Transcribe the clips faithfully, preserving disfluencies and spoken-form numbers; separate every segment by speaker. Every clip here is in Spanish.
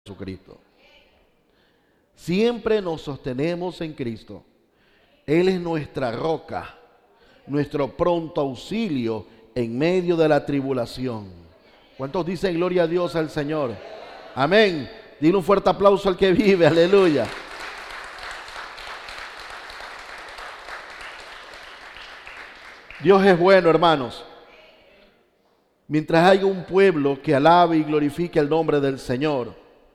Speaker 1: Jesucristo. Siempre nos sostenemos en Cristo. Él es nuestra roca, nuestro pronto auxilio en medio de la tribulación. ¿Cuántos dicen gloria a Dios al Señor? Amén. Dile un fuerte aplauso al que vive, aleluya. Dios es bueno, hermanos. Mientras haya un pueblo que alabe y glorifique el nombre del Señor,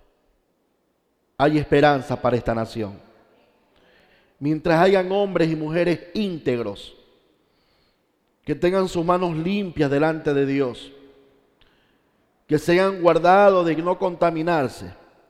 Speaker 1: hay esperanza para esta nación. Mientras hayan hombres y mujeres íntegros que tengan sus manos limpias delante de Dios, que se hayan guardado de no contaminarse,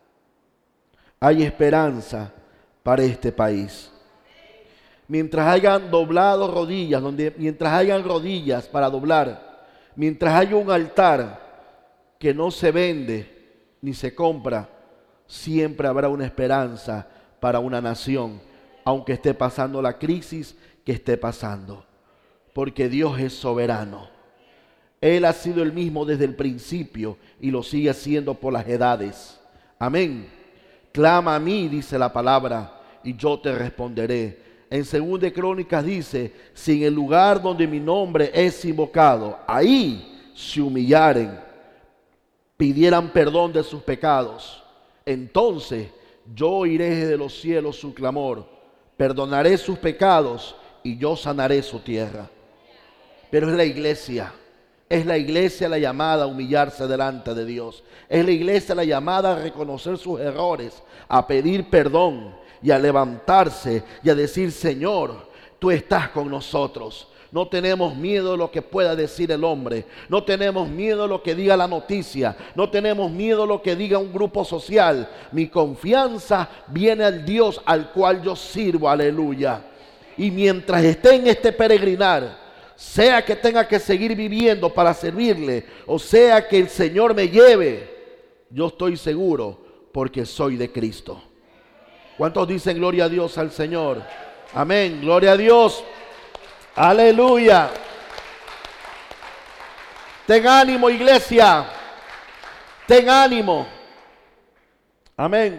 Speaker 1: hay esperanza para este país. Mientras hayan doblado rodillas, donde, mientras hayan rodillas para doblar, mientras haya un altar que no se vende ni se compra, siempre habrá una esperanza para una nación, aunque esté pasando la crisis que esté pasando, porque Dios es soberano. Él ha sido el mismo desde el principio y lo sigue siendo por las edades. Amén. Clama a mí, dice la palabra, y yo te responderé. En Segunda de Crónicas dice, si en el lugar donde mi nombre es invocado, ahí se humillaren, pidieran perdón de sus pecados, entonces yo oiré de los cielos su clamor, perdonaré sus pecados y yo sanaré su tierra. Pero es la iglesia, es la iglesia la llamada a humillarse delante de Dios. Es la iglesia la llamada a reconocer sus errores, a pedir perdón y a levantarse y a decir, Señor, tú estás con nosotros. No tenemos miedo de lo que pueda decir el hombre. No tenemos miedo de lo que diga la noticia. No tenemos miedo de lo que diga un grupo social. Mi confianza viene al Dios al cual yo sirvo. Aleluya. Y mientras esté en este peregrinar, sea que tenga que seguir viviendo para servirle, o sea que el Señor me lleve, yo estoy seguro porque soy de Cristo. ¿Cuántos dicen gloria a Dios al Señor? Amén. Gloria a Dios. Aleluya. Ten ánimo, iglesia. Ten ánimo. Amén.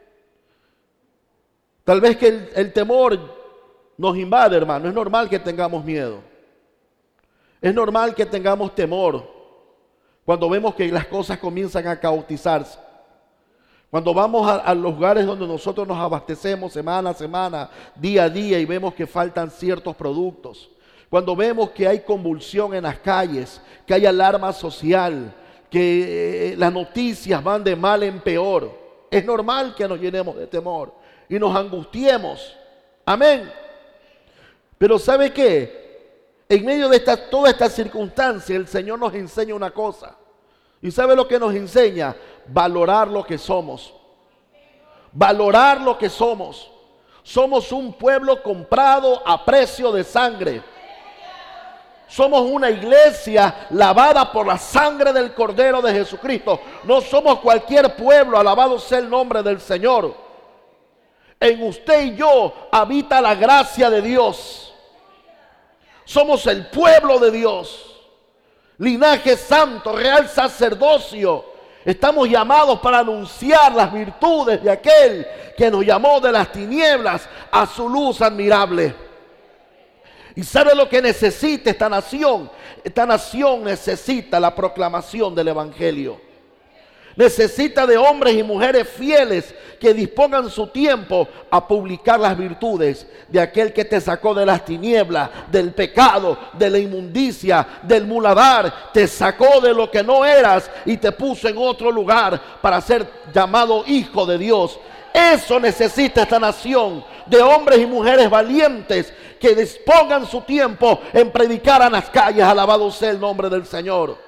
Speaker 1: Tal vez que el, el temor nos invade, hermano. Es normal que tengamos miedo. Es normal que tengamos temor cuando vemos que las cosas comienzan a caotizarse. Cuando vamos a, a los lugares donde nosotros nos abastecemos semana a semana, día a día, y vemos que faltan ciertos productos. Cuando vemos que hay convulsión en las calles, que hay alarma social, que eh, las noticias van de mal en peor. Es normal que nos llenemos de temor y nos angustiemos. Amén. Pero ¿sabe qué? En medio de esta, toda esta circunstancia, el Señor nos enseña una cosa. ¿Y sabe lo que nos enseña? Valorar lo que somos. Valorar lo que somos. Somos un pueblo comprado a precio de sangre. Somos una iglesia lavada por la sangre del Cordero de Jesucristo. No somos cualquier pueblo, alabado sea el nombre del Señor. En usted y yo habita la gracia de Dios. Somos el pueblo de Dios. Linaje santo, real sacerdocio. Estamos llamados para anunciar las virtudes de aquel que nos llamó de las tinieblas a su luz admirable. ¿Y sabe lo que necesita esta nación? Esta nación necesita la proclamación del Evangelio. Necesita de hombres y mujeres fieles que dispongan su tiempo a publicar las virtudes de aquel que te sacó de las tinieblas, del pecado, de la inmundicia, del muladar. Te sacó de lo que no eras y te puso en otro lugar para ser llamado hijo de Dios. Eso necesita esta nación, de hombres y mujeres valientes que dispongan su tiempo en predicar a las calles. Alabado sea el nombre del Señor.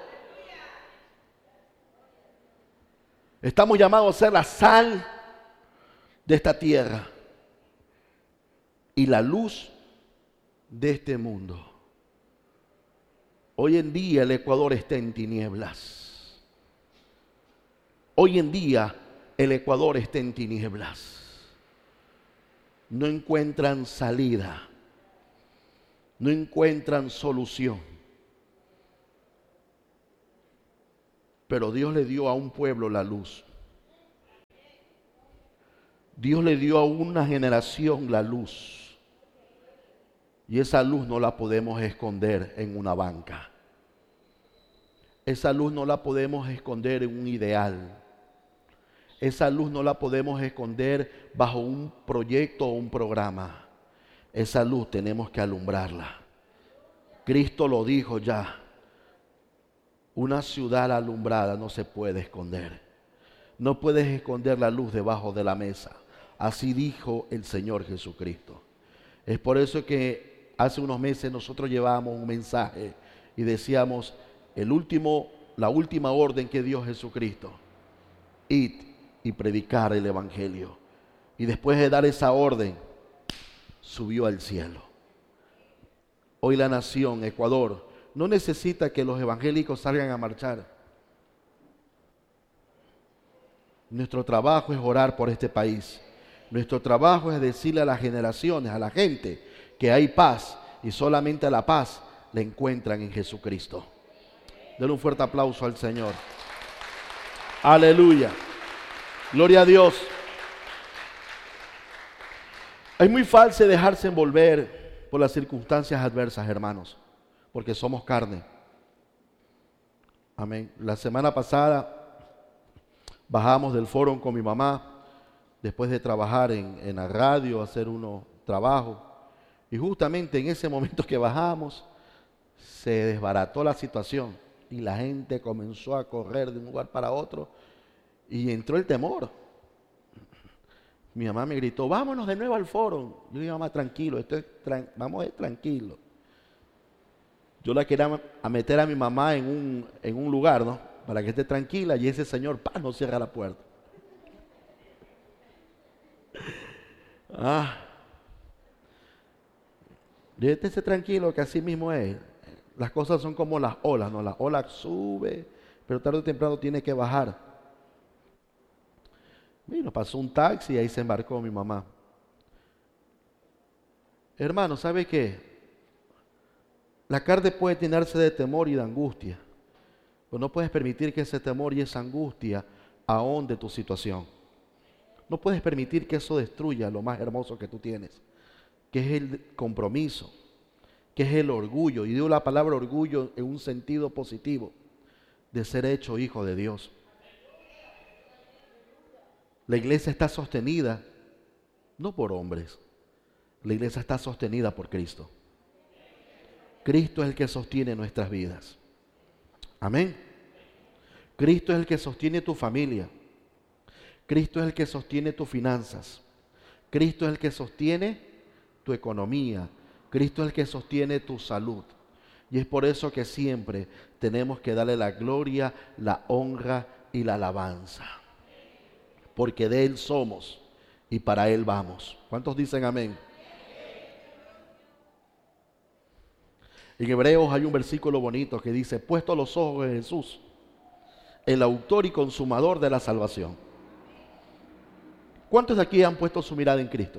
Speaker 1: Estamos llamados a ser la sal de esta tierra y la luz de este mundo. Hoy en día el Ecuador está en tinieblas. Hoy en día el Ecuador está en tinieblas. No encuentran salida. No encuentran solución. Pero Dios le dio a un pueblo la luz. Dios le dio a una generación la luz. Y esa luz no la podemos esconder en una banca. Esa luz no la podemos esconder en un ideal. Esa luz no la podemos esconder bajo un proyecto o un programa. Esa luz tenemos que alumbrarla. Cristo lo dijo ya. Una ciudad alumbrada no se puede esconder. No puedes esconder la luz debajo de la mesa. Así dijo el Señor Jesucristo. Es por eso que hace unos meses nosotros llevábamos un mensaje y decíamos, el último, la última orden que dio Jesucristo, id y predicar el Evangelio. Y después de dar esa orden, subió al cielo. Hoy la nación, Ecuador, no necesita que los evangélicos salgan a marchar. Nuestro trabajo es orar por este país. Nuestro trabajo es decirle a las generaciones, a la gente, que hay paz y solamente la paz la encuentran en Jesucristo. Denle un fuerte aplauso al Señor. Aleluya. Gloria a Dios. Es muy fácil dejarse envolver por las circunstancias adversas, hermanos, porque somos carne. Amén. La semana pasada bajamos del foro con mi mamá, después de trabajar en, en la radio, hacer unos trabajos, y justamente en ese momento que bajamos, se desbarató la situación y la gente comenzó a correr de un lugar para otro y entró el temor. Mi mamá me gritó, vámonos de nuevo al foro. Yo dije, mamá, tranquilo, esto es tran- vamos a ir tranquilo. Yo la quería a meter a mi mamá en un, en un lugar, ¿no? Para que esté tranquila y ese señor, ¡pam!, no cierra la puerta. Ah. Esté tranquilo que así mismo es. Las cosas son como las olas, ¿no? Las olas sube, pero tarde o temprano tiene que bajar. Y nos pasó un taxi y ahí se embarcó mi mamá. Hermano, ¿sabe qué? La carne puede llenarse de temor y de angustia, pero no puedes permitir que ese temor y esa angustia ahonde tu situación. No puedes permitir que eso destruya lo más hermoso que tú tienes, que es el compromiso, que es el orgullo. Y digo la palabra orgullo en un sentido positivo, de ser hecho hijo de Dios. La iglesia está sostenida no por hombres, la iglesia está sostenida por Cristo. Cristo es el que sostiene nuestras vidas. Amén. Cristo es el que sostiene tu familia. Cristo es el que sostiene tus finanzas. Cristo es el que sostiene tu economía. Cristo es el que sostiene tu salud. Y es por eso que siempre tenemos que darle la gloria, la honra y la alabanza. Porque de Él somos y para Él vamos. ¿Cuántos dicen amén? En Hebreos hay un versículo bonito que dice, puesto los ojos en Jesús, el autor y consumador de la salvación. ¿Cuántos de aquí han puesto su mirada en Cristo?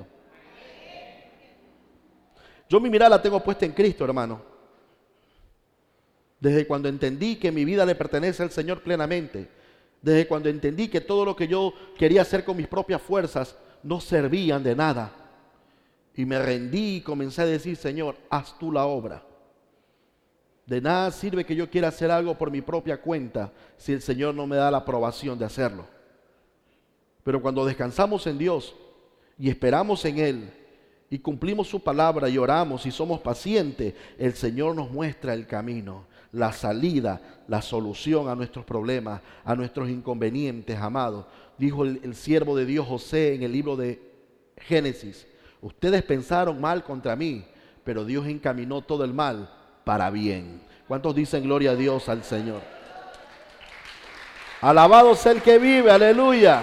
Speaker 1: Yo mi mirada la tengo puesta en Cristo, hermano. Desde cuando entendí que mi vida le pertenece al Señor plenamente, desde cuando entendí que todo lo que yo quería hacer con mis propias fuerzas no servían de nada, y me rendí y comencé a decir, Señor, haz tú la obra. De nada sirve que yo quiera hacer algo por mi propia cuenta si el Señor no me da la aprobación de hacerlo. Pero cuando descansamos en Dios y esperamos en Él y cumplimos su palabra y oramos y somos pacientes, el Señor nos muestra el camino, la salida, la solución a nuestros problemas, a nuestros inconvenientes, amados. Dijo el, el siervo de Dios José en el libro de Génesis, ustedes pensaron mal contra mí, pero Dios encaminó todo el mal para bien. ¿Cuántos dicen gloria a Dios al Señor? Alabado sea el que vive, aleluya.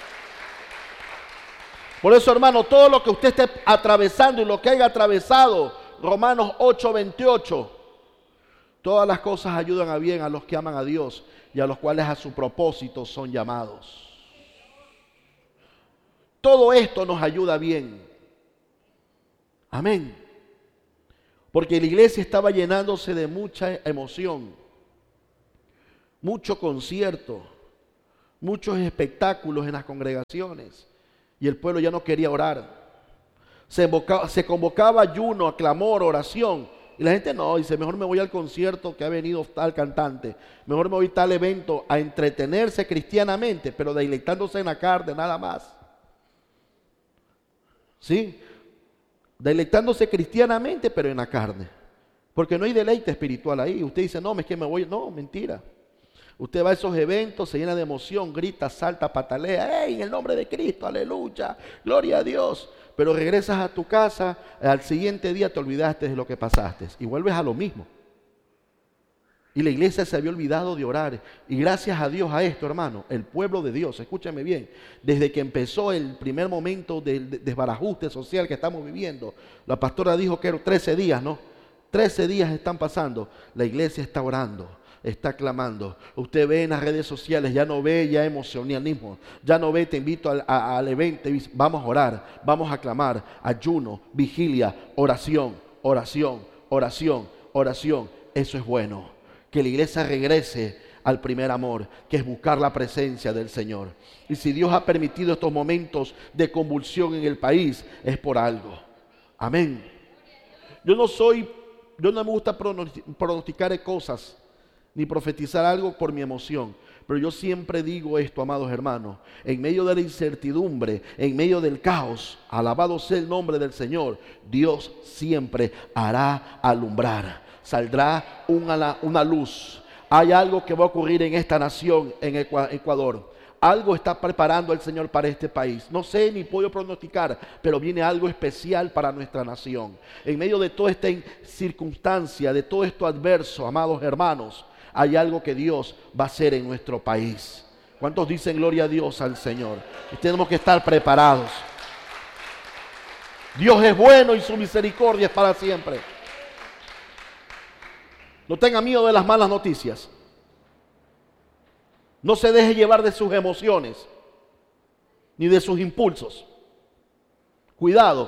Speaker 1: Por eso, hermano, todo lo que usted esté atravesando y lo que haya atravesado, Romanos ocho veintiocho, todas las cosas ayudan a bien a los que aman a Dios y a los cuales a su propósito son llamados. Todo esto nos ayuda bien. Amén. Porque la iglesia estaba llenándose de mucha emoción, mucho concierto, muchos espectáculos en las congregaciones. y el pueblo ya no quería orar. Se, invocaba, se convocaba ayuno, clamor, oración. Y la gente no, dice, mejor me voy al concierto que ha venido tal cantante. Mejor me voy a tal evento a entretenerse cristianamente, pero deleitándose en la carne, nada más. ¿Sí? Deleitándose cristianamente, pero en la carne. Porque no hay deleite espiritual ahí. Usted dice, no, es que me voy. No, mentira. Usted va a esos eventos, se llena de emoción, grita, salta, patalea. ¡Ey, en el nombre de Cristo! ¡Aleluya! ¡Gloria a Dios! Pero regresas a tu casa, al siguiente día te olvidaste de lo que pasaste. Y vuelves a lo mismo. Y la iglesia se había olvidado de orar. Y gracias a Dios a esto, hermano, el pueblo de Dios, escúchame bien, desde que empezó el primer momento del desbarajuste social que estamos viviendo, la pastora dijo que eran trece días, ¿no? trece días están pasando, la iglesia está orando, está clamando. Usted ve en las redes sociales, ya no ve ya emocionalismo, ya no ve, te invito al, a, al evento, vamos a orar, vamos a clamar, ayuno, vigilia, oración, oración, oración, oración. Eso es bueno, que la iglesia regrese al primer amor, que es buscar la presencia del Señor. Y si Dios ha permitido estos momentos de convulsión en el país, es por algo. Amén. Yo no soy, yo no me gusta pronosticar cosas, ni profetizar algo por mi emoción. Pero yo siempre digo esto, amados hermanos, en medio de la incertidumbre, en medio del caos, alabado sea el nombre del Señor, Dios siempre hará alumbrar, saldrá una, una luz. Hay algo que va a ocurrir en esta nación, en Ecuador. Algo está preparando el Señor para este país. No sé ni puedo pronosticar, pero viene algo especial para nuestra nación. En medio de toda esta circunstancia, de todo esto adverso, amados hermanos, hay algo que Dios va a hacer en nuestro país. ¿Cuántos dicen gloria a Dios al Señor? Y tenemos que estar preparados. Dios es bueno y su misericordia es para siempre. No tenga miedo de las malas noticias. No se deje llevar de sus emociones, ni de sus impulsos. Cuidado.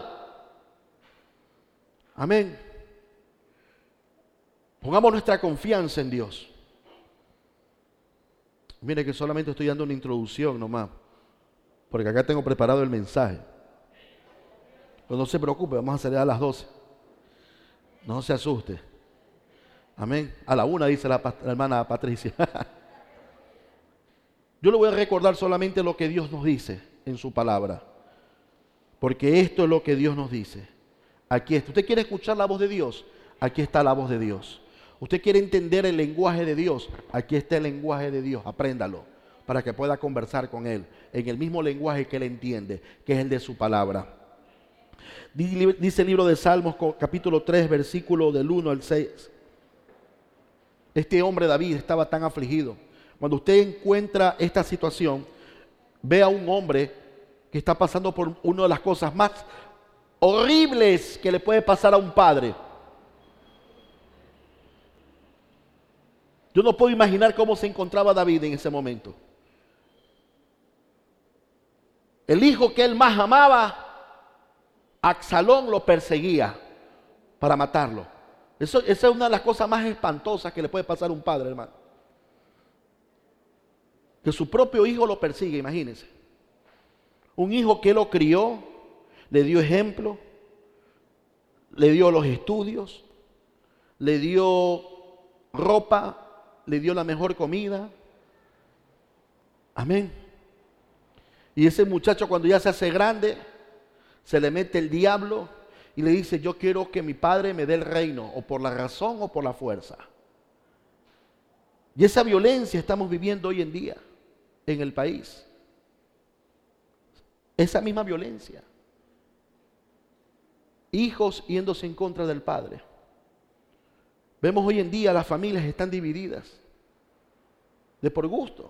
Speaker 1: Amén. Pongamos nuestra confianza en Dios. Mire que solamente estoy dando una introducción nomás, porque acá tengo preparado el mensaje. Pero no se preocupe, vamos a salir a las doce. No se asuste. Amén. A la una dice la, la hermana Patricia. Yo le voy a recordar solamente lo que Dios nos dice en su palabra. Porque esto es lo que Dios nos dice. Aquí está. ¿Usted quiere escuchar la voz de Dios? Aquí está la voz de Dios. ¿Usted quiere entender el lenguaje de Dios? Aquí está el lenguaje de Dios. Apréndalo para que pueda conversar con Él en el mismo lenguaje que Él entiende, que es el de su palabra. Dice el libro de Salmos, capítulo tres, versículo del uno al seis. Este hombre David estaba tan afligido. Cuando usted encuentra esta situación, ve a un hombre que está pasando por una de las cosas más horribles que le puede pasar a un padre. Yo no puedo imaginar cómo se encontraba David en ese momento. El hijo que él más amaba, Absalón, lo perseguía para matarlo. Eso, esa es una de las cosas más espantosas que le puede pasar a un padre, hermano. Que su propio hijo lo persigue, imagínense. Un hijo que lo crió, le dio ejemplo, le dio los estudios, le dio ropa, le dio la mejor comida. Amén. Y ese muchacho cuando ya se hace grande, se le mete el diablo y le dice, yo quiero que mi padre me dé el reino, o por la razón o por la fuerza. Y esa violencia estamos viviendo hoy en día en el país. Esa misma violencia. Hijos yéndose en contra del padre. Vemos hoy en día las familias están divididas de por gusto.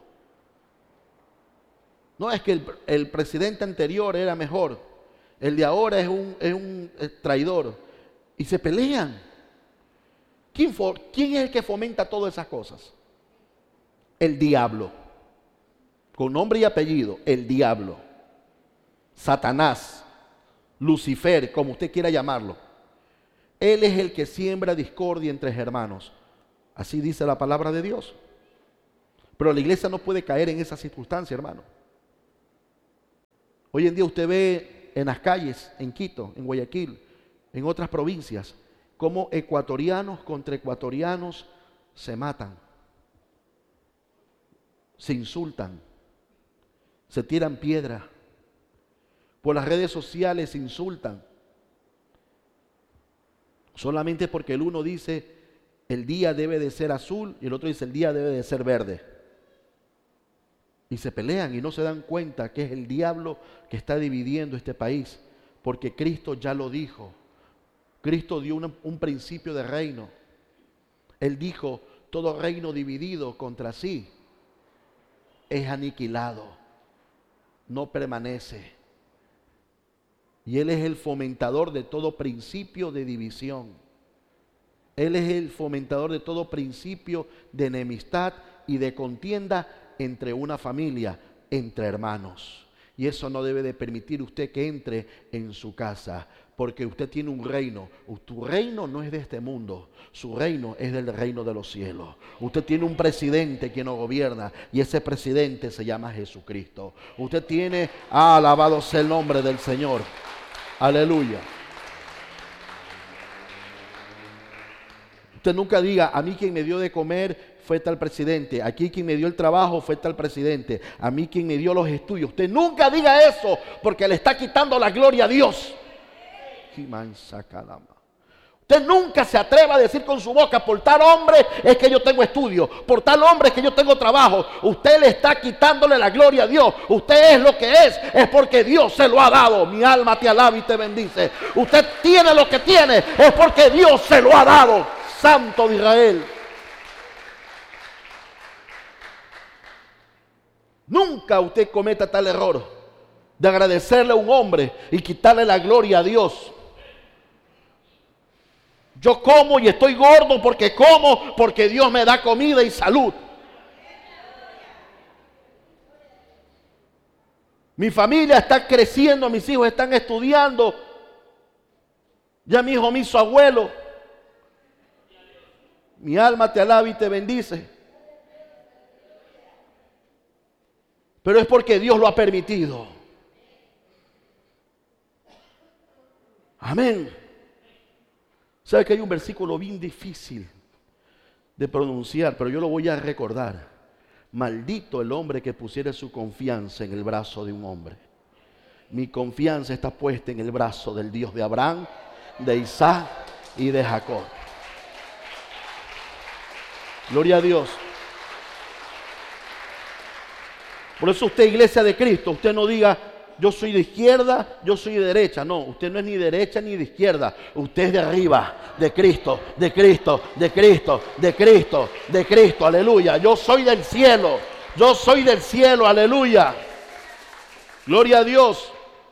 Speaker 1: No es que el, el presidente anterior era mejor, el de ahora es un, es un traidor y se pelean. ¿Quién, for, ¿Quién es el que fomenta todas esas cosas? El diablo, con nombre y apellido, el diablo, Satanás, Lucifer, como usted quiera llamarlo. Él es el que siembra discordia entre hermanos. Así dice la palabra de Dios. Pero la iglesia no puede caer en esa circunstancia, hermano. Hoy en día usted ve en las calles, en Quito, en Guayaquil, en otras provincias, cómo ecuatorianos contra ecuatorianos se matan, se insultan, se tiran piedras, por las redes sociales se insultan, solamente porque el uno dice el día debe de ser azul y el otro dice el día debe de ser verde. Y se pelean y no se dan cuenta que es el diablo que está dividiendo este país, porque Cristo ya lo dijo. Cristo dio un, un principio de reino. Él dijo, todo reino dividido contra sí es aniquilado, no permanece. Y Él es el fomentador de todo principio de división. Él es el fomentador de todo principio de enemistad y de contienda entre una familia, entre hermanos. Y eso no debe de permitir usted que entre en su casa, porque usted tiene un reino. Tu reino no es de este mundo, su reino es del reino de los cielos. Usted tiene un presidente que nos gobierna y ese presidente se llama Jesucristo. Usted tiene, ah, alabado sea el nombre del Señor. Aleluya. Usted nunca diga, a mí quien me dio de comer fue tal presidente, aquí quien me dio el trabajo fue tal presidente, a mí quien me dio los estudios. Usted nunca diga eso, porque le está quitando la gloria a Dios. Usted nunca se atreva a decir con su boca, por tal hombre es que yo tengo estudio, por tal hombre es que yo tengo trabajo. Usted le está quitándole la gloria a Dios. Usted es lo que es, es porque Dios se lo ha dado. Mi alma te alaba y te bendice. Usted tiene lo que tiene, es porque Dios se lo ha dado. Santo de Israel. Nunca usted cometa tal error de agradecerle a un hombre y quitarle la gloria a Dios. Yo como y estoy gordo porque como, porque Dios me da comida y salud. Mi familia está creciendo, mis hijos están estudiando. Ya mi hijo me hizo abuelo. Mi alma te alaba y te bendice. Pero es porque Dios lo ha permitido. Amén. ¿Sabe que hay un versículo bien difícil de pronunciar, pero yo lo voy a recordar? Maldito el hombre que pusiera su confianza en el brazo de un hombre. Mi confianza está puesta en el brazo del Dios de Abraham, de Isaac y de Jacob. Gloria a Dios. Por eso usted, iglesia de Cristo, usted no diga, yo soy de izquierda, yo soy de derecha. No, usted no es ni de derecha ni de izquierda. Usted es de arriba, de Cristo, de Cristo, de Cristo, de Cristo, de Cristo. Aleluya. Yo soy del cielo. Yo soy del cielo. Aleluya. Gloria a Dios.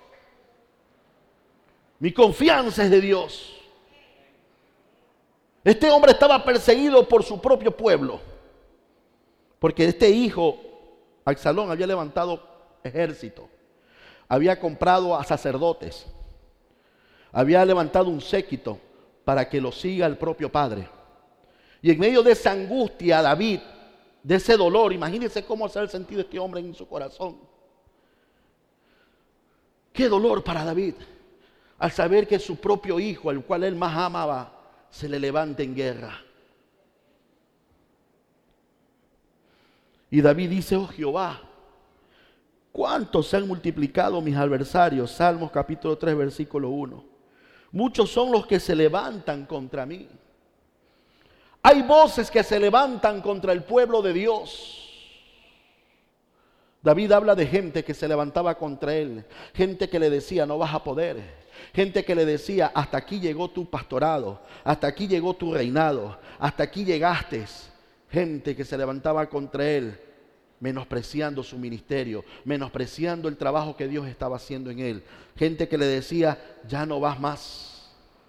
Speaker 1: Mi confianza es de Dios. Este hombre estaba perseguido por su propio pueblo. Porque este hijo, Absalón, había levantado ejército. Había comprado a sacerdotes, había levantado un séquito para que lo siga el propio padre. Y en medio de esa angustia, David, de ese dolor, imagínense cómo se ha sentido este hombre en su corazón. Qué dolor para David, al saber que su propio hijo, al cual él más amaba, se le levanta en guerra. Y David dice, oh Jehová, ¿cuántos se han multiplicado mis adversarios? Salmos capítulo tres, versículo uno. Muchos son los que se levantan contra mí. Hay voces que se levantan contra el pueblo de Dios. David habla de gente que se levantaba contra él. Gente que le decía, no vas a poder. Gente que le decía, hasta aquí llegó tu pastorado. Hasta aquí llegó tu reinado. Hasta aquí llegaste. Gente que se levantaba contra él, menospreciando su ministerio, menospreciando el trabajo que Dios estaba haciendo en él. Gente que le decía, ya no vas más,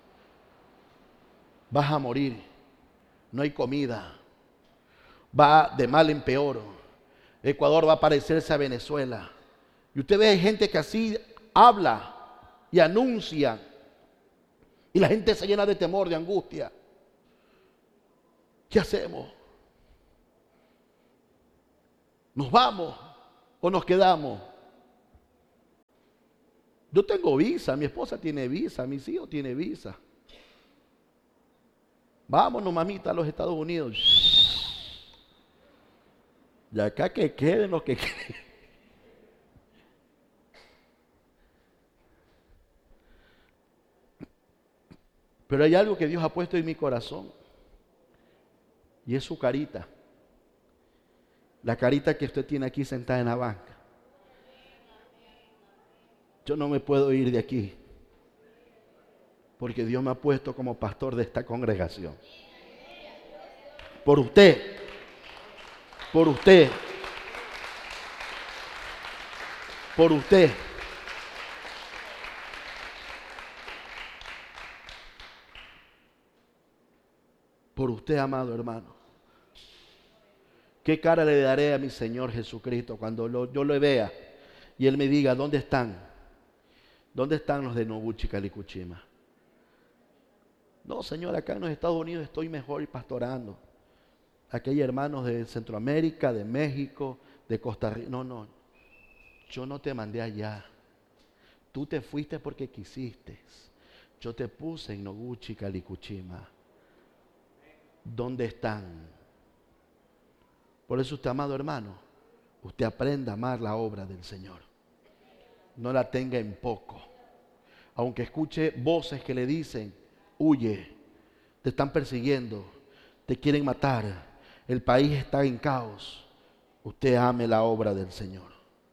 Speaker 1: vas a morir, no hay comida, va de mal en peor, Ecuador va a parecerse a Venezuela. Y usted ve gente que así habla y anuncia, y la gente se llena de temor, de angustia. ¿Qué hacemos? ¿Nos vamos o nos quedamos? Yo tengo visa, mi esposa tiene visa, mis hijos tienen visa. Vámonos, mamita, a los Estados Unidos. Y acá que queden los que queden. Pero hay algo que Dios ha puesto en mi corazón. Y es su carita. La carita que usted tiene aquí sentada en la banca. Yo no me puedo ir de aquí. Porque Dios me ha puesto como pastor de esta congregación. Por usted. Por usted. Por usted. Por usted, amado hermano. ¿Qué cara le daré a mi Señor Jesucristo cuando lo, yo lo vea y Él me diga, ¿dónde están? ¿Dónde están los de Noguchi Calicuchima? No, Señor, acá en los Estados Unidos estoy mejor y pastorando. Aquí hay hermanos de Centroamérica, de México, de Costa Rica. No, no, yo no te mandé allá. Tú te fuiste porque quisiste. Yo te puse en Noguchi Calicuchima. ¿Dónde están? Por eso usted, amado hermano, usted aprenda a amar la obra del Señor. No la tenga en poco. Aunque escuche voces que le dicen, huye, te están persiguiendo, te quieren matar, el país está en caos. Usted ame la obra del Señor.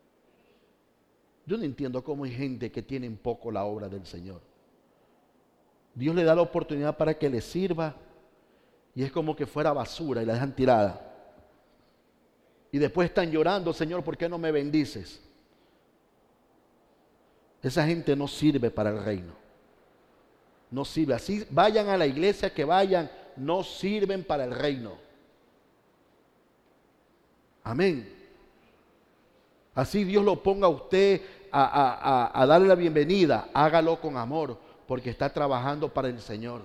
Speaker 1: Yo no entiendo cómo hay gente que tiene en poco la obra del Señor. Dios le da la oportunidad para que le sirva y es como que fuera basura y la dejan tirada. Y después están llorando, Señor, ¿por qué no me bendices? Esa gente no sirve para el reino. No sirve. Así vayan a la iglesia que vayan, no sirven para el reino. Amén. Así Dios lo ponga a usted a, a, a, a darle la bienvenida. Hágalo con amor, porque está trabajando para el Señor.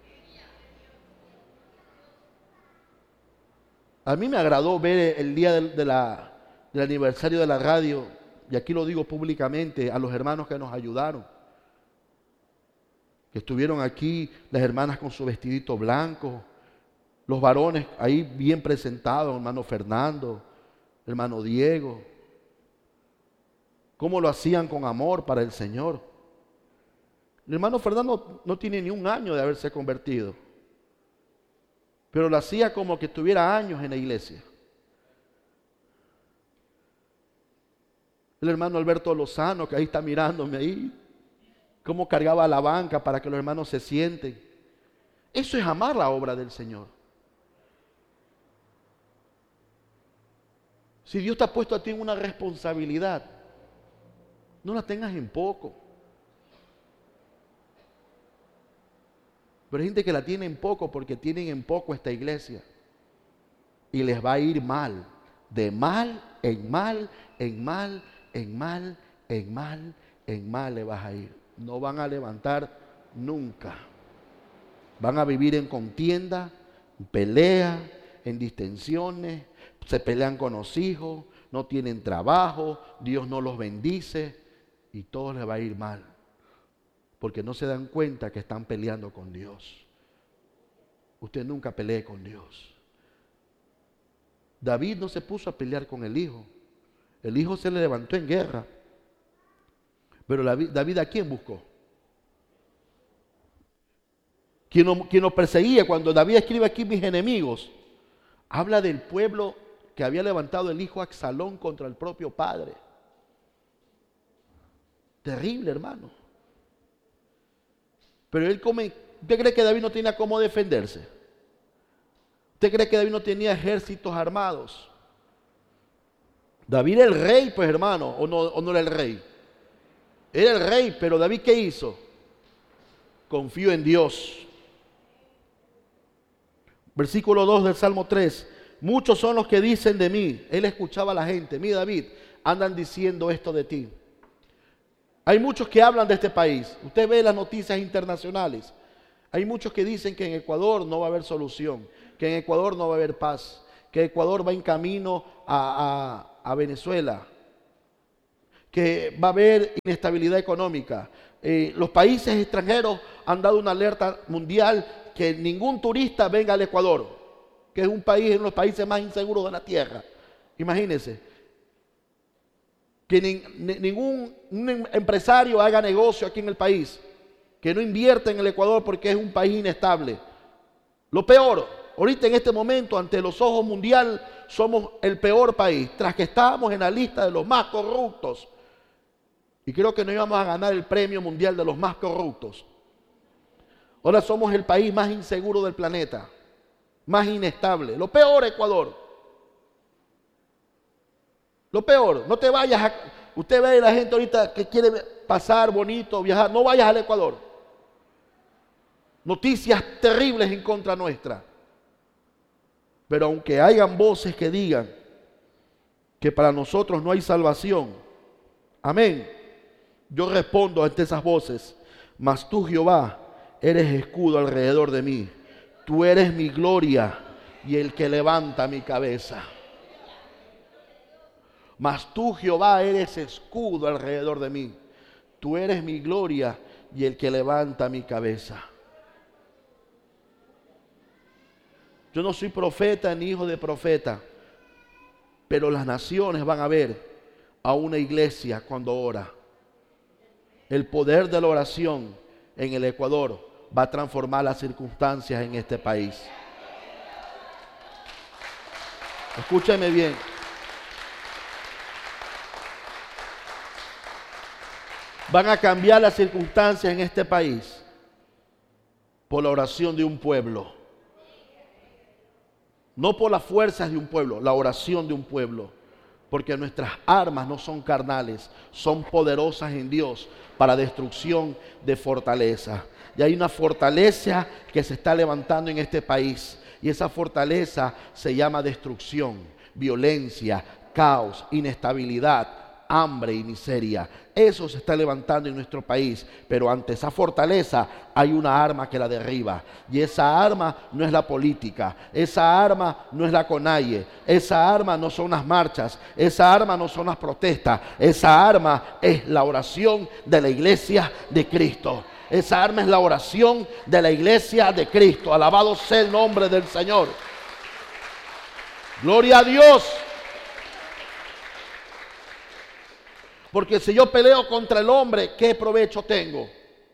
Speaker 1: A mí me agradó ver el día del, de la, del aniversario de la radio, y aquí lo digo públicamente, a los hermanos que nos ayudaron. Que estuvieron aquí, las hermanas con su vestidito blanco, los varones ahí bien presentados, hermano Fernando, hermano Diego. Cómo lo hacían con amor para el Señor. El hermano Fernando no tiene ni un año de haberse convertido, pero lo hacía como que tuviera años en la iglesia. El hermano Alberto Lozano, que ahí está mirándome ahí, cómo cargaba la banca para que los hermanos se sienten. Eso es amar la obra del Señor. Si Dios te ha puesto a ti en una responsabilidad, no la tengas en poco. Pero hay gente que la tiene en poco porque tienen en poco esta iglesia. Y les va a ir mal. De mal en mal, en mal, en mal, en mal, en mal le vas a ir. No van a levantar nunca. Van a vivir en contienda, en pelea, en distensiones. Se pelean con los hijos, no tienen trabajo, Dios no los bendice y todo les va a ir mal. Porque no se dan cuenta que están peleando con Dios. Usted nunca pelee con Dios. David no se puso a pelear con el hijo. El hijo se le levantó en guerra. Pero David, ¿a quién buscó? Quien lo, quien lo perseguía. Cuando David escribe aquí mis enemigos, habla del pueblo que había levantado el hijo Absalón contra el propio padre. Terrible, hermano. Pero él come, ¿usted cree que David no tenía cómo defenderse? ¿Usted cree que David no tenía ejércitos armados? David era el rey, pues hermano, ¿o no, o no era el rey? Era el rey, pero David ¿qué hizo? Confió en Dios. Versículo dos del Salmo tres. Muchos son los que dicen de mí. Él escuchaba a la gente. Mira, David, andan diciendo esto de ti. Hay muchos que hablan de este país. Usted ve las noticias internacionales. Hay muchos que dicen que en Ecuador no va a haber solución, que en Ecuador no va a haber paz, que Ecuador va en camino a, a, a Venezuela, que va a haber inestabilidad económica. Eh, los países extranjeros han dado una alerta mundial que ningún turista venga al Ecuador, que es un país, uno de los países más inseguros de la tierra. Imagínense, que ni, ni, ningún un empresario haga negocio aquí en el país, que no invierta en el Ecuador porque es un país inestable. Lo peor, ahorita en este momento, ante los ojos mundiales, somos el peor país, tras que estábamos en la lista de los más corruptos. Y creo que no íbamos a ganar el premio mundial de los más corruptos. Ahora somos el país más inseguro del planeta, más inestable. Lo peor, Ecuador. Lo peor, no te vayas a... Usted ve a la gente ahorita que quiere pasar bonito, viajar, no vayas al Ecuador. Noticias terribles en contra nuestra. Pero aunque hayan voces que digan que para nosotros no hay salvación, amén, yo respondo ante esas voces: mas tú, Jehová, eres escudo alrededor de mí. Tú eres mi gloria y el que levanta mi cabeza. Mas tú, Jehová, eres escudo alrededor de mí. Tú eres mi gloria y el que levanta mi cabeza. Yo no soy profeta ni hijo de profeta, pero las naciones van a ver a una iglesia cuando ora. El poder de la oración en el Ecuador va a transformar las circunstancias en este país. Escúchame bien. Van a cambiar las circunstancias en este país por la oración de un pueblo. No por las fuerzas de un pueblo, la oración de un pueblo. Porque nuestras armas no son carnales, son poderosas en Dios para destrucción de fortaleza. Y hay una fortaleza que se está levantando en este país. Y esa fortaleza se llama destrucción, violencia, caos, inestabilidad, hambre y miseria. Eso se está levantando en nuestro país, pero ante esa fortaleza hay una arma que la derriba, y esa arma no es la política, esa arma no es la CONAIE, esa arma no son las marchas, esa arma no son las protestas, esa arma es la oración de la iglesia de Cristo. Esa arma es la oración de la iglesia de Cristo. Alabado sea el nombre del Señor. Gloria a Dios. Porque si yo peleo contra el hombre, ¿qué provecho tengo?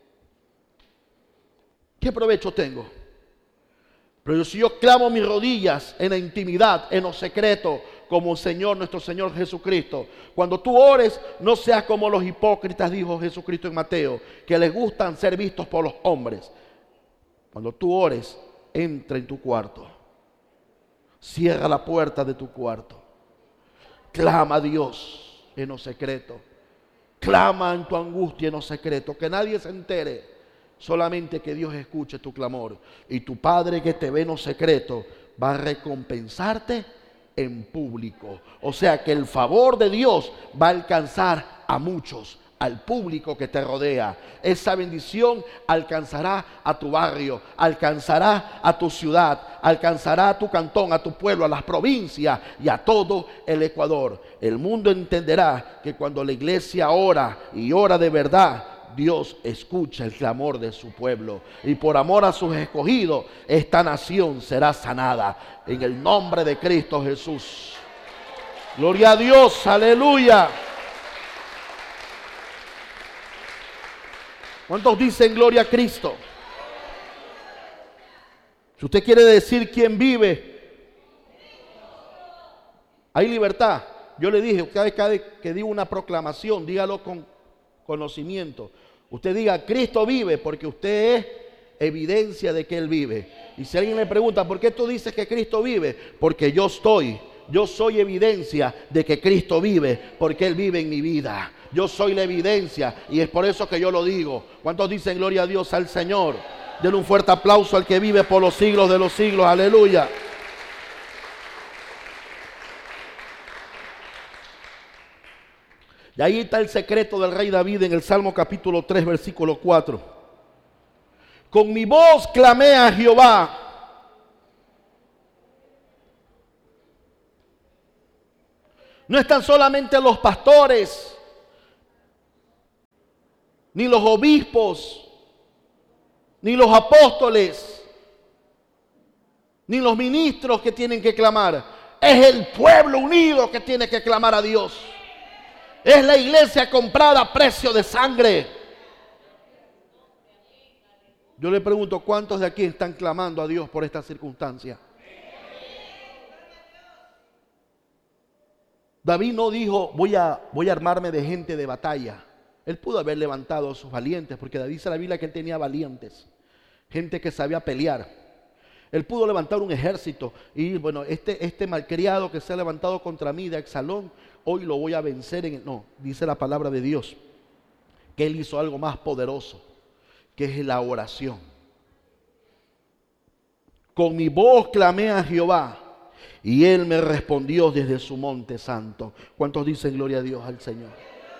Speaker 1: ¿Qué provecho tengo? Pero si yo clamo mis rodillas en la intimidad, en lo secreto, como el Señor, nuestro Señor Jesucristo. Cuando tú ores, no seas como los hipócritas, dijo Jesucristo en Mateo, que les gustan ser vistos por los hombres. Cuando tú ores, entra en tu cuarto. Cierra la puerta de tu cuarto. Clama a Dios en lo secreto. Clama en tu angustia en lo secreto, que nadie se entere, solamente que Dios escuche tu clamor. Y tu Padre que te ve en lo secreto va a recompensarte en público. O sea que el favor de Dios va a alcanzar a muchos, al público que te rodea. Esa bendición alcanzará a tu barrio, alcanzará a tu ciudad, alcanzará a tu cantón, a tu pueblo, a las provincias y a todo el Ecuador. El mundo entenderá que cuando la iglesia ora y ora de verdad, Dios escucha el clamor de su pueblo. Y por amor a sus escogidos, esta nación será sanada en el nombre de Cristo Jesús. Gloria a Dios, aleluya. ¿Cuántos dicen gloria a Cristo? Si usted quiere decir quién vive, hay libertad. Yo le dije, cada vez, cada vez que digo una proclamación, dígalo con conocimiento. Usted diga, Cristo vive, porque usted es evidencia de que Él vive. Y si alguien le pregunta, ¿por qué tú dices que Cristo vive? Porque yo estoy, yo soy evidencia de que Cristo vive, porque Él vive en mi vida. Yo soy la evidencia y es por eso que yo lo digo. ¿Cuántos dicen gloria a Dios al Señor? Denle un fuerte aplauso al que vive por los siglos de los siglos. Aleluya. Y ahí está el secreto del rey David en el Salmo capítulo tres, versículo cuatro. Con mi voz clamé a Jehová. No están solamente los pastores ni los obispos, ni los apóstoles, ni los ministros que tienen que clamar. Es el pueblo unido que tiene que clamar a Dios. Es la iglesia comprada a precio de sangre. Yo le pregunto, ¿cuántos de aquí están clamando a Dios por esta circunstancia? David no dijo, voy a, voy a armarme de gente de batalla. Él pudo haber levantado a sus valientes, porque David dice en la Biblia que él tenía valientes, gente que sabía pelear. Él pudo levantar un ejército y bueno, este, este malcriado que se ha levantado contra mí de Absalón, hoy lo voy a vencer. En el... No, dice la palabra de Dios que él hizo algo más poderoso, que es la oración. Con mi voz clamé a Jehová y él me respondió desde su monte santo. ¿Cuántos dicen gloria a Dios al Señor?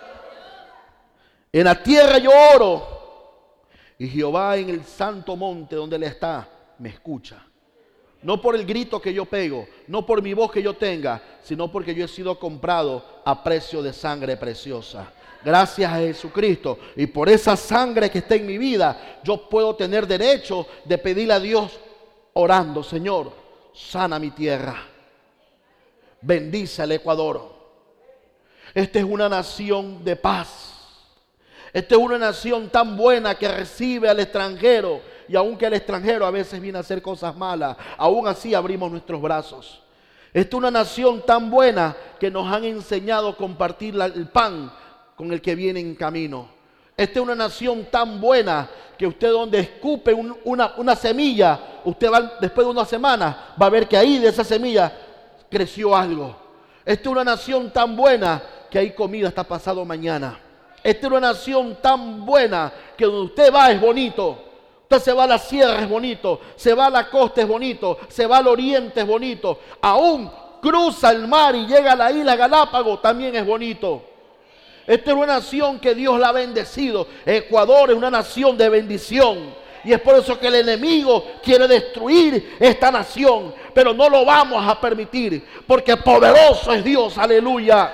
Speaker 1: En la tierra yo oro y Jehová en el santo monte donde él está me escucha. No por el grito que yo pego, no por mi voz que yo tenga, sino porque yo he sido comprado a precio de sangre preciosa. Gracias a Jesucristo. Y por esa sangre que está en mi vida, yo puedo tener derecho de pedirle a Dios orando: Señor, sana mi tierra, bendice al Ecuador. Esta es una nación de paz. Esta es una nación tan buena que recibe al extranjero, y aunque el extranjero a veces viene a hacer cosas malas, aún así abrimos nuestros brazos. Esta es una nación tan buena que nos han enseñado a compartir la, el pan con el que viene en camino. Esta es una nación tan buena que usted donde escupe un, una, una semilla, usted va, después de una semana va a ver que ahí de esa semilla creció algo. Esta es una nación tan buena que hay comida hasta pasado mañana. Esta es una nación tan buena que donde usted va es bonito. Usted se va a la sierra es bonito, se va a la costa es bonito, se va al oriente es bonito. Aún cruza el mar y llega a la isla Galápagos, también es bonito. Esta es una nación que Dios la ha bendecido. Ecuador es una nación de bendición. Y es por eso que el enemigo quiere destruir esta nación. Pero no lo vamos a permitir, porque poderoso es Dios, aleluya.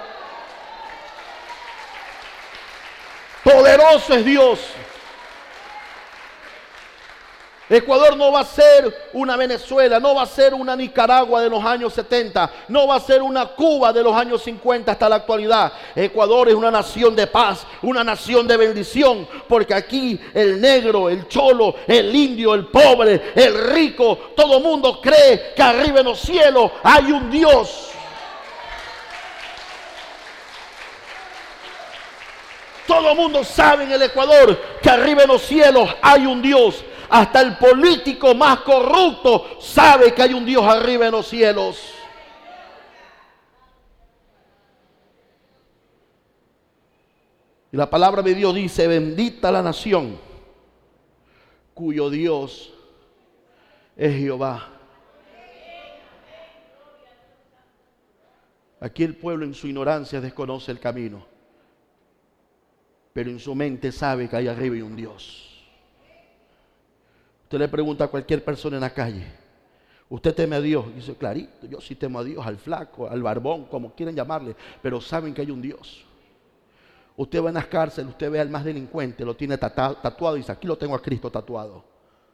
Speaker 1: Poderoso es Dios. Ecuador no va a ser una Venezuela, no va a ser una Nicaragua de los años setenta, no va a ser una Cuba de los años cincuenta hasta la actualidad. Ecuador es una nación de paz, una nación de bendición, porque aquí el negro, el cholo, el indio, el pobre, el rico, todo el mundo cree que arriba en los cielos hay un Dios. Todo el mundo sabe en el Ecuador que arriba en los cielos hay un Dios. Hasta el político más corrupto sabe que hay un Dios arriba en los cielos. Y la palabra de Dios dice: bendita la nación cuyo Dios es Jehová. Aquí el pueblo en su ignorancia desconoce el camino, pero en su mente sabe que hay arriba hay un Dios. Usted le pregunta a cualquier persona en la calle: ¿usted teme a Dios? Y dice: clarito, yo sí temo a Dios, al flaco, al barbón, como quieran llamarle, pero saben que hay un Dios. Usted va en las cárceles, usted ve al más delincuente, lo tiene tatuado y dice: aquí lo tengo a Cristo tatuado.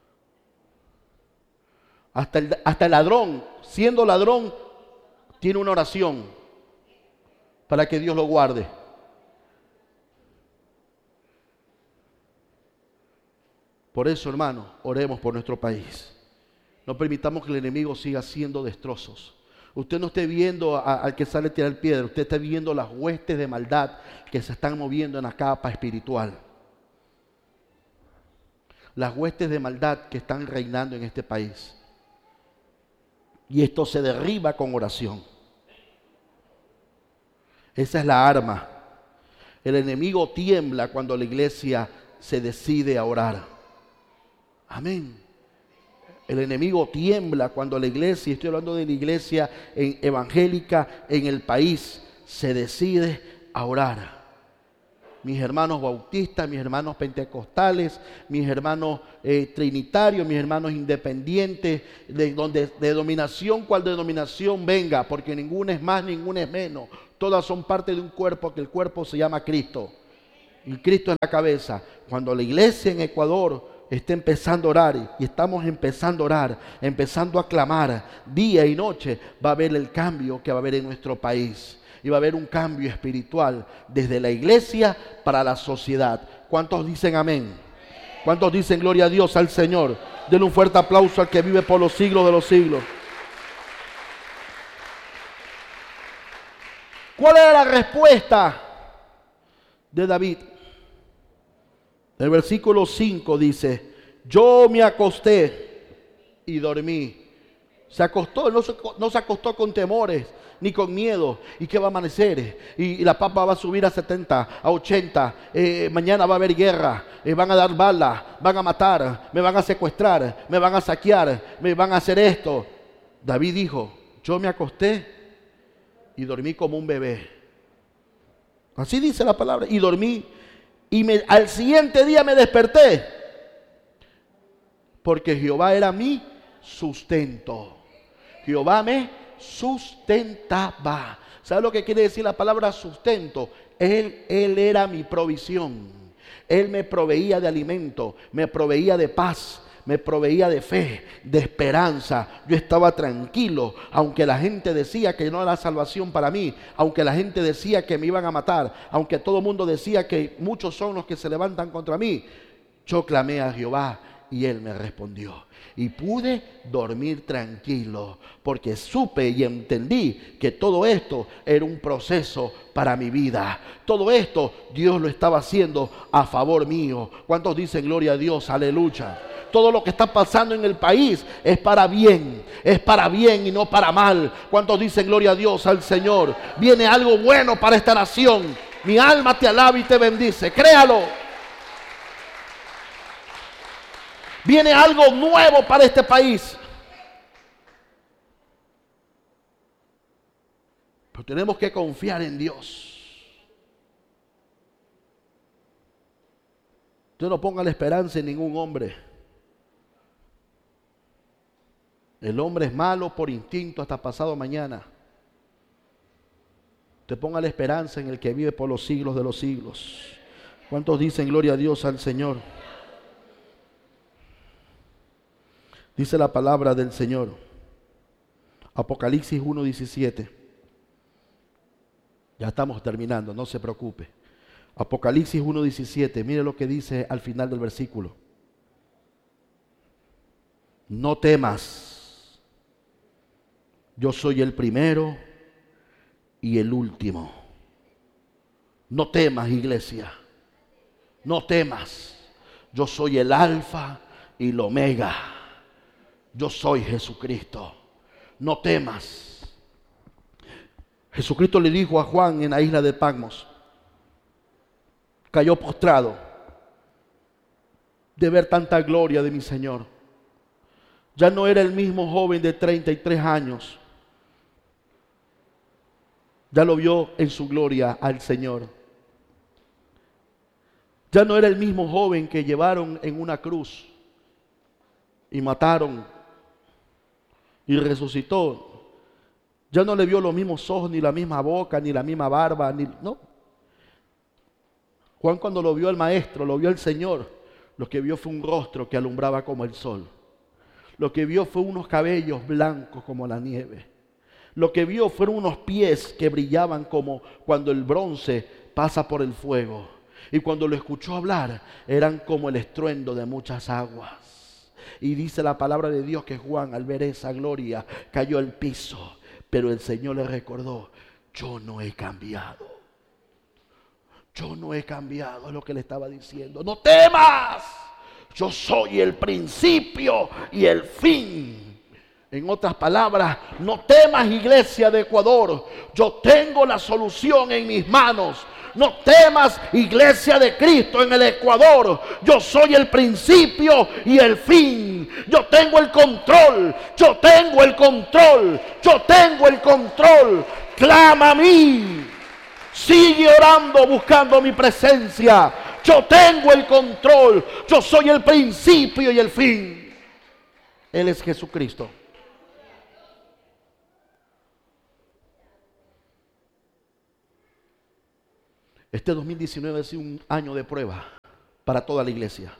Speaker 1: Hasta el, hasta el ladrón, siendo ladrón, tiene una oración para que Dios lo guarde. Por eso, hermano, oremos por nuestro país. No permitamos que el enemigo siga haciendo destrozos. Usted no esté viendo a, al que sale a tirar piedra, usted está viendo las huestes de maldad que se están moviendo en la capa espiritual. Las huestes de maldad que están reinando en este país. Y esto se derriba con oración. Esa es la arma. El enemigo tiembla cuando la iglesia se decide a orar. Amén. El enemigo tiembla cuando la iglesia, estoy hablando de la iglesia en, evangélica en el país, se decide a orar. Mis hermanos bautistas, mis hermanos pentecostales, mis hermanos eh, trinitarios, mis hermanos independientes, de, donde, de denominación cual denominación venga, porque ninguna es más, ninguna es menos. Todas son parte de un cuerpo, que el cuerpo se llama Cristo. Y Cristo es la cabeza. cuando la iglesia en Ecuador está empezando a orar y estamos empezando a orar, empezando a clamar día y noche, va a haber el cambio que va a haber en nuestro país. Y va a haber un cambio espiritual desde la iglesia para la sociedad. ¿Cuántos dicen amén? ¿Cuántos dicen gloria a Dios, al Señor? Denle un fuerte aplauso al que vive por los siglos de los siglos. ¿Cuál era la respuesta de David? El versículo cinco dice: yo me acosté y dormí. Se acostó, no se, no se acostó con temores ni con miedo. ¿Y qué va a amanecer? Y, y la papa va a subir a setenta, a ochenta. Eh, mañana va a haber guerra. Eh, van a dar balas, van a matar, me van a secuestrar, me van a saquear, me van a hacer esto. David dijo: yo me acosté y dormí como un bebé. Así dice la palabra. Y dormí. Y me, al siguiente día me desperté, porque Jehová era mi sustento. Jehová me sustentaba. ¿Sabe lo que quiere decir la palabra sustento? Él, él era mi provisión. Él me proveía de alimento, me proveía de paz, me proveía de fe, de esperanza. Yo estaba tranquilo, aunque la gente decía que no era salvación para mí, aunque la gente decía que me iban a matar, aunque todo el mundo decía que muchos son los que se levantan contra mí. Yo clamé a Jehová y Él me respondió. Y pude dormir tranquilo, porque supe y entendí que todo esto era un proceso para mi vida. Todo esto Dios lo estaba haciendo a favor mío. ¿Cuántos dicen gloria a Dios? Aleluya. Todo lo que está pasando en el país es para bien, es para bien y no para mal. ¿Cuántos dicen gloria a Dios, al Señor? Viene algo bueno para esta nación. Mi alma te alaba y te bendice. Créalo. Viene algo nuevo para este país. Pero tenemos que confiar en Dios. Usted no ponga la esperanza en ningún hombre. El hombre es malo por instinto hasta pasado mañana. Usted ponga la esperanza en el que vive por los siglos de los siglos. ¿Cuántos dicen gloria a Dios, al Señor? Dice la palabra del Señor, Apocalipsis uno diecisiete. Ya estamos terminando, no se preocupe. Apocalipsis uno diecisiete, mire lo que dice al final del versículo. No temas, yo soy el primero y el último. No temas, iglesia, no temas. Yo soy el alfa y el omega. Yo soy Jesucristo. No temas. Jesucristo le dijo a Juan en la isla de Patmos. Cayó postrado de ver tanta gloria de mi Señor. Ya no era el mismo joven de treinta y tres años. Ya lo vio en su gloria al Señor. Ya no era el mismo joven que llevaron en una cruz y mataron y resucitó. Ya no le vio los mismos ojos, ni la misma boca, ni la misma barba, ni, no. Juan, cuando lo vio al Maestro, lo vio al Señor, lo que vio fue un rostro que alumbraba como el sol. Lo que vio fue unos cabellos blancos como la nieve. Lo que vio fueron unos pies que brillaban como cuando el bronce pasa por el fuego. Y cuando lo escuchó hablar, eran como el estruendo de muchas aguas. Y dice la palabra de Dios que Juan, al ver esa gloria, cayó al piso. Pero el Señor le recordó: yo no he cambiado. Yo no he cambiado, es lo que le estaba diciendo. No temas, yo soy el principio y el fin. En otras palabras, no temas, iglesia de Ecuador. Yo tengo la solución en mis manos. No temas, iglesia de Cristo en el Ecuador. Yo soy el principio y el fin. Yo tengo el control. Yo tengo el control. Yo tengo el control. Clama a mí. Sigue orando, buscando mi presencia. Yo tengo el control. Yo soy el principio y el fin. Él es Jesucristo. Este dos mil diecinueve ha sido un año de prueba para toda la iglesia.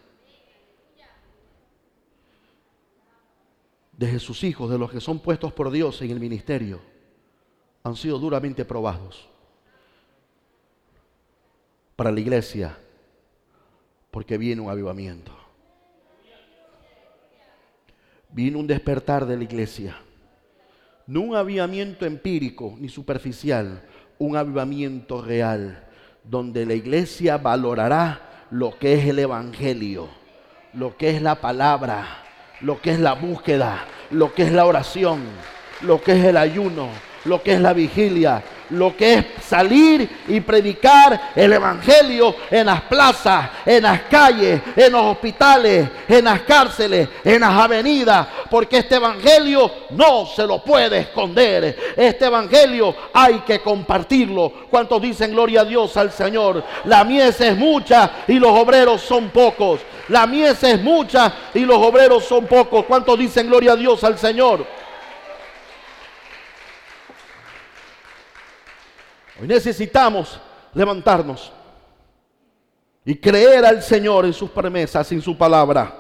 Speaker 1: De sus hijos, de los que son puestos por Dios en el ministerio, han sido duramente probados. Para la iglesia, porque viene un avivamiento. Viene un despertar de la iglesia. No un avivamiento empírico ni superficial, un avivamiento real, donde la iglesia valorará lo que es el evangelio, lo que es la palabra, lo que es la búsqueda, lo que es la oración, lo que es el ayuno, lo que es la vigilia, lo que es salir y predicar el evangelio en las plazas, en las calles, en los hospitales, en las cárceles, en las avenidas, porque este evangelio no se lo puede esconder. Este evangelio hay que compartirlo. ¿Cuántos dicen gloria a Dios al Señor? La mies es mucha y los obreros son pocos. La mies es mucha y los obreros son pocos. ¿Cuántos dicen gloria a Dios al Señor? Hoy necesitamos levantarnos y creer al Señor en sus promesas, en su palabra.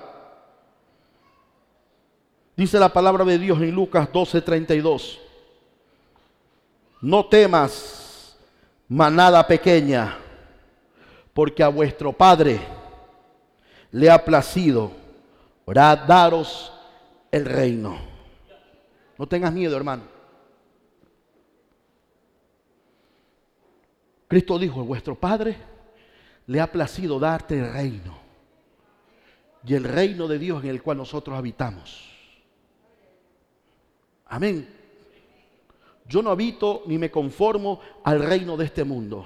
Speaker 1: Dice la palabra de Dios en Lucas doce treinta y dos. No temas, manada pequeña, porque a vuestro Padre le ha placido daros el reino. No tengas miedo, hermano. Cristo dijo, vuestro Padre le ha placido darte el reino. Y el reino de Dios en el cual nosotros habitamos. Amén. Yo no habito ni me conformo al reino de este mundo.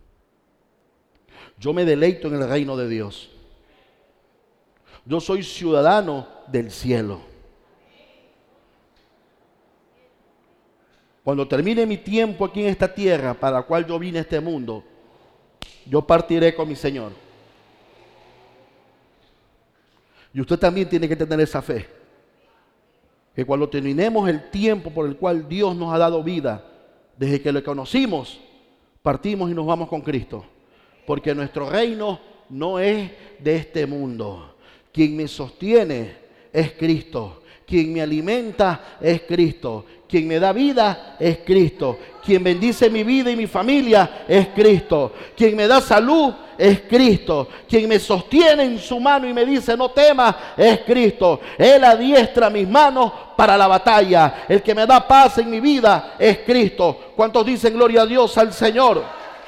Speaker 1: Yo me deleito en el reino de Dios. Yo soy ciudadano del cielo. Cuando termine mi tiempo aquí en esta tierra, para la cual yo vine a este mundo, yo partiré con mi Señor. Y usted también tiene que tener esa fe. Que cuando terminemos el tiempo por el cual Dios nos ha dado vida, desde que lo conocimos, partimos y nos vamos con Cristo. Porque nuestro reino no es de este mundo. Quien me sostiene es Cristo. Quien me alimenta es Cristo. Quien me da vida es Cristo. Quien bendice mi vida y mi familia es Cristo. Quien me da salud es Cristo. Quien me sostiene en su mano y me dice no temas es Cristo. Él adiestra mis manos para la batalla. El que me da paz en mi vida es Cristo. ¿Cuántos dicen gloria a Dios al Señor?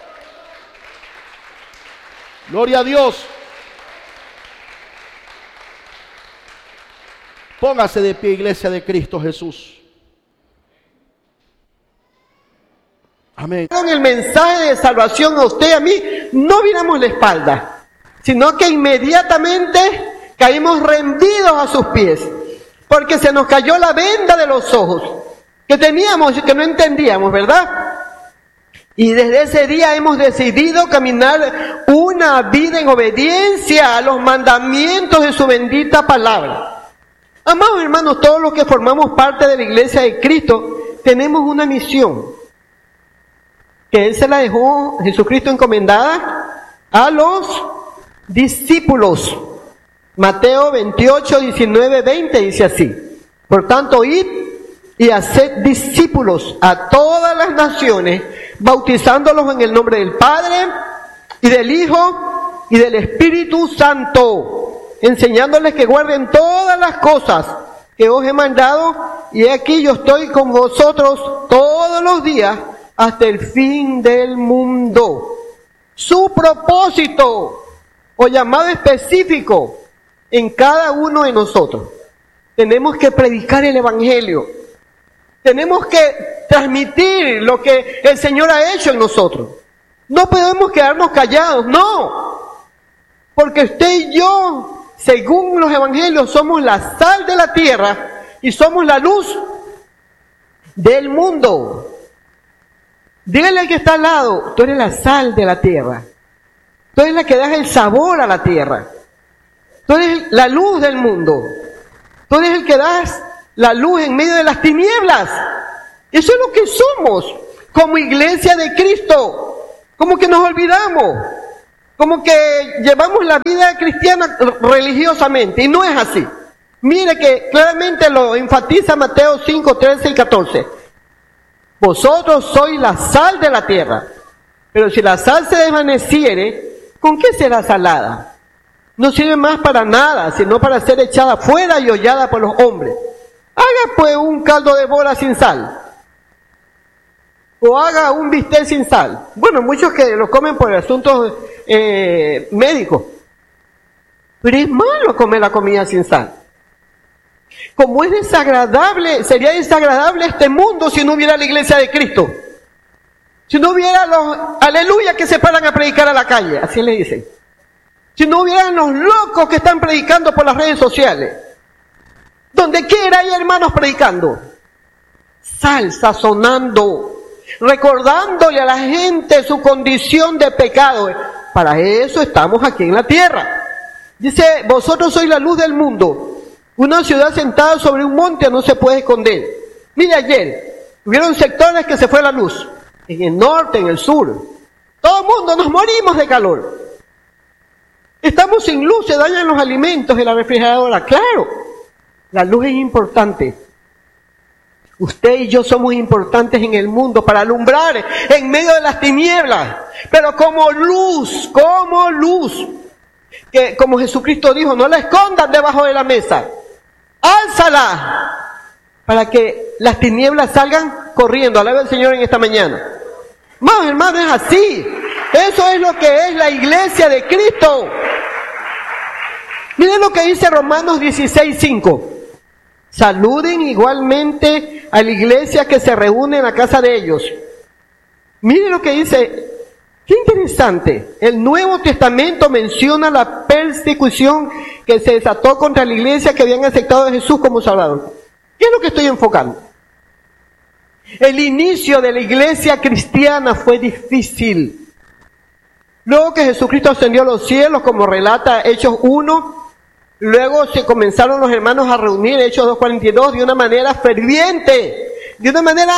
Speaker 1: Gloria a Dios. Póngase de pie, iglesia de Cristo Jesús. Amén.
Speaker 2: Con el mensaje de salvación a usted y a mí, no viramos la espalda, sino que inmediatamente caímos rendidos a sus pies, porque se nos cayó la venda de los ojos que teníamos y que no entendíamos, ¿verdad? Y desde ese día hemos decidido caminar una vida en obediencia a los mandamientos de su bendita palabra. Amados hermanos, todos los que formamos parte de la iglesia de Cristo, tenemos una misión, que Él se la dejó, Jesucristo, encomendada a los discípulos. Mateo veintiocho, diecinueve, veinte dice así: por tanto, id y haced discípulos a todas las naciones, bautizándolos en el nombre del Padre, y del Hijo, y del Espíritu Santo, enseñándoles que guarden todas las cosas que os he mandado, y he aquí yo estoy con vosotros todos los días hasta el fin del mundo. Su propósito o llamado específico en cada uno de nosotros. Tenemos que predicar el Evangelio. Tenemos que transmitir lo que el Señor ha hecho en nosotros. No podemos quedarnos callados, no. Porque usted y yo, según los evangelios, somos la sal de la tierra y somos la luz del mundo. Dígale al que está al lado, tú eres la sal de la tierra. Tú eres la que das el sabor a la tierra. Tú eres la luz del mundo. Tú eres el que das la luz en medio de las tinieblas. Eso es lo que somos como iglesia de Cristo. Como que nos olvidamos. como que llevamos la vida cristiana religiosamente, y no es así. Mire que claramente lo enfatiza Mateo cinco, trece y catorce. Vosotros sois la sal de la tierra, pero si la sal se desvaneciere, ¿con qué será salada? No sirve más para nada, sino para ser echada fuera y hollada por los hombres. Haga pues un caldo de bola sin sal, o haga un bistec sin sal. Bueno, muchos que lo comen por asuntos eh, médicos, pero es malo comer la comida sin sal. Como es desagradable, sería desagradable este mundo si no hubiera la iglesia de Cristo. Si no hubiera los aleluya que se paran a predicar a la calle, así le dicen. Si no hubieran los locos que están predicando por las redes sociales. Donde quiera hay hermanos predicando. Sal, sazonando, recordándole a la gente su condición de pecado. Para eso estamos aquí en la tierra. Dice, vosotros sois la luz del mundo. Una ciudad sentada sobre un monte no se puede esconder. Mire ayer, hubieron sectores que se fue la luz. En el norte, en el sur. Todo el mundo nos morimos de calor. Estamos sin luz, se dañan los alimentos de la refrigeradora. Claro, la luz es importante. Usted y yo somos importantes en el mundo para alumbrar en medio de las tinieblas. Pero como luz, como luz. Que como Jesucristo dijo, no la escondas debajo de la mesa. Álzala para que las tinieblas salgan corriendo. Alabe al Señor en esta mañana. Más hermanos, es así. Eso es lo que es la iglesia de Cristo. Miren lo que dice Romanos dieciséis, cinco. Saluden igualmente a la iglesia que se reúne en la casa de ellos. Miren lo que dice. Qué interesante. El Nuevo Testamento menciona la persecución que se desató contra la iglesia que habían aceptado a Jesús como Salvador. ¿Qué es lo que estoy enfocando? El inicio de la iglesia cristiana fue difícil. Luego que Jesucristo ascendió a los cielos, como relata Hechos uno, luego se comenzaron los hermanos a reunir, Hechos dos cuarenta y dos, de una manera ferviente, de una manera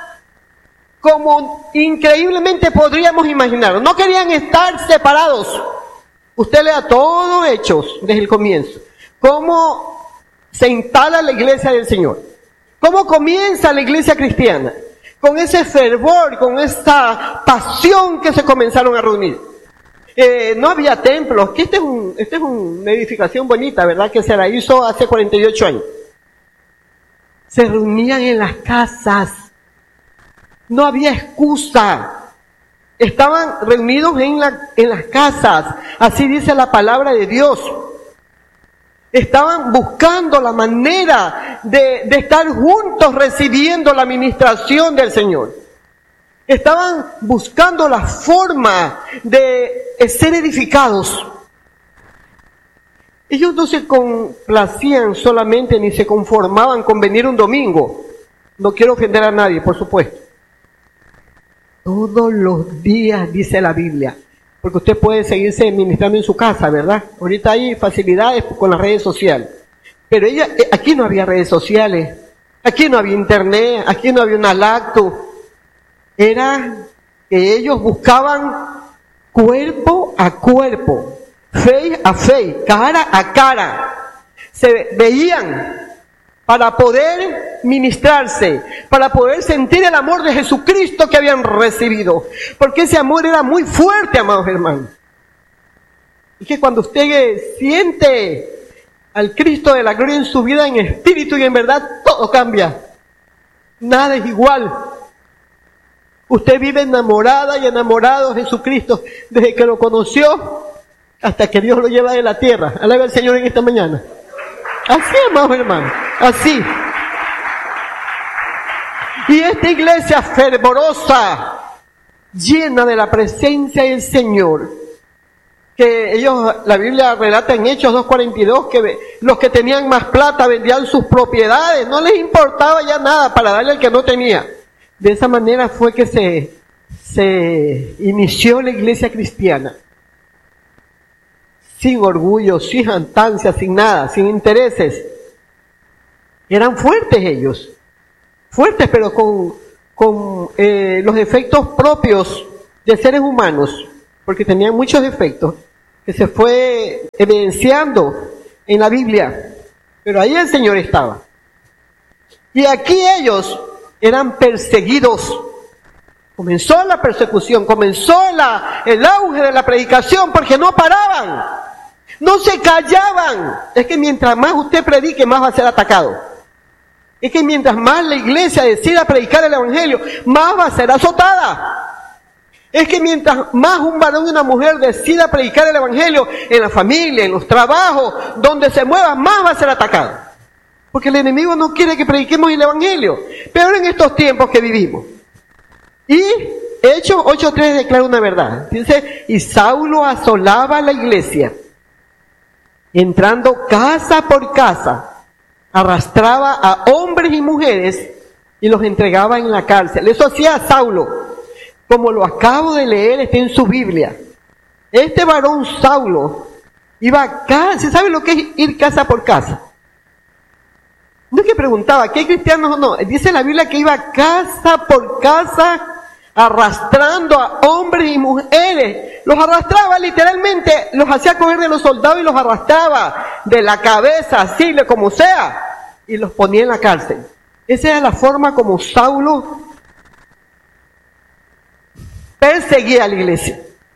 Speaker 2: como increíblemente podríamos imaginar. No querían estar separados. Usted lea todo Hechos desde el comienzo. Cómo se instala la iglesia del Señor. Cómo comienza la iglesia cristiana. Con ese fervor, con esa pasión que se comenzaron a reunir. Eh, no había templos. Que este es un, este es una edificación bonita, ¿verdad? Que se la hizo hace cuarenta y ocho años. Se reunían en las casas. No había excusa. Estaban reunidos en, la, en las casas. Así dice la palabra de Dios. Estaban buscando la manera de, de estar juntos recibiendo la ministración del Señor. Estaban buscando la forma de ser edificados. Ellos no se complacían solamente ni se conformaban con venir un domingo. No quiero ofender a nadie, por supuesto. Todos los días, dice la Biblia, porque usted puede seguirse ministrando en su casa, ¿verdad? Ahorita hay facilidades con las redes sociales, pero ella, aquí no había redes sociales, aquí no había internet, aquí no había una lacto. Era que ellos buscaban cuerpo a cuerpo, fe a fe, cara a cara. Se veían para poder ministrarse, para poder sentir el amor de Jesucristo que habían recibido. Porque ese amor era muy fuerte, amados hermanos. Y que cuando usted siente al Cristo de la gloria en su vida en espíritu y en verdad, todo cambia. Nada es igual. Usted vive enamorada y enamorado de Jesucristo desde que lo conoció hasta que Dios lo lleva de la tierra. Alabe al Señor en esta mañana. Así, amados hermanos, así. Y esta iglesia fervorosa, llena de la presencia del Señor, que ellos, la Biblia relata en Hechos dos cuarenta y dos, que los que tenían más plata vendían sus propiedades, no les importaba ya nada para darle al que no tenía. De esa manera fue que se, se inició la iglesia cristiana. Sin orgullo, sin jactancia, sin nada, sin intereses. Eran fuertes ellos. Fuertes, pero con, con eh, los defectos propios de seres humanos. porque tenían muchos defectos, que se fue evidenciando en la Biblia. Pero ahí el Señor estaba. Y aquí ellos eran perseguidos. Comenzó la persecución, comenzó la, el auge de la predicación, porque no paraban, no se callaban. Es que mientras más usted predique, más va a ser atacado. Es que mientras más la iglesia decida predicar el evangelio, más va a ser azotada. Es que mientras más un varón y una mujer decida predicar el evangelio en la familia, en los trabajos, donde se mueva, más va a ser atacado. Porque el enemigo no quiere que prediquemos el evangelio. Peor en estos tiempos que vivimos. Y Hechos ocho tres declara una verdad. Dice, y Saulo asolaba la iglesia, entrando casa por casa, arrastraba a hombres y mujeres y los entregaba en la cárcel. Eso hacía Saulo, como lo acabo de leer, está en su Biblia. Este varón Saulo iba a casa. ¿Se sabe lo que es ir casa por casa? No es que preguntaba, ¿qué hay cristianos o no? Dice la Biblia que iba casa por casa arrastrando a hombres y mujeres. Los arrastraba literalmente, los hacía coger de los soldados y los arrastraba de la cabeza, así, como sea, y los ponía en la cárcel. Esa era la forma como Saulo perseguía a la iglesia.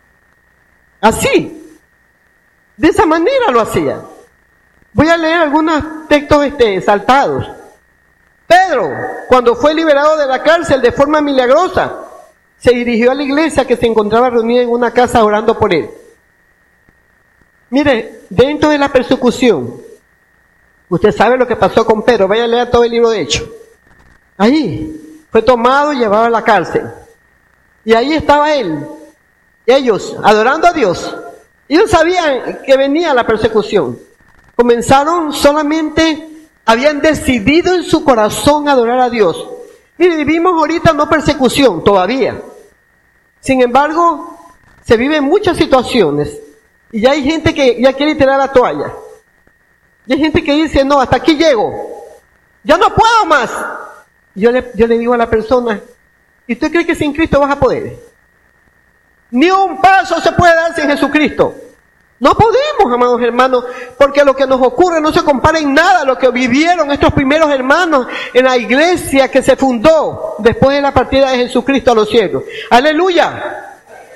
Speaker 2: Así, de esa manera lo hacía. Voy a leer algunos textos este, saltados. Pedro, cuando fue liberado de la cárcel de forma milagrosa, se dirigió a la iglesia que se encontraba reunida en una casa orando por él. Mire, dentro de la persecución, usted sabe lo que pasó con Pedro. Vaya a leer todo el libro de Hechos. Ahí fue tomado y llevado a la cárcel. Y ahí estaba él. Ellos adorando a Dios. Ellos sabían que venía la persecución. Comenzaron solamente, habían decidido en su corazón adorar a Dios. Mire, vivimos ahorita no persecución todavía. Sin embargo, se viven muchas situaciones y ya hay gente que ya quiere tirar la toalla. Y hay gente que dice, no, hasta aquí llego. Ya no puedo más. Yo le, yo le digo a la persona, ¿y usted cree que sin Cristo vas a poder? Ni un paso se puede dar sin Jesucristo. No podemos, amados hermanos, porque lo que nos ocurre no se compara en nada a lo que vivieron estos primeros hermanos en la iglesia que se fundó después de la partida de Jesucristo a los cielos. ¡Aleluya!